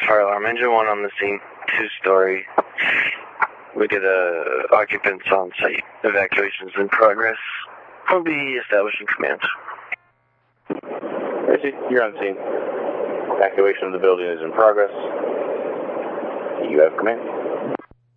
Fire alarm. Engine 1 on the scene. 2-story. We get occupants on site. Evacuation's in progress. We'll be establishing command. Tracy, you're on the scene. Evacuation of the building is in progress. You have command.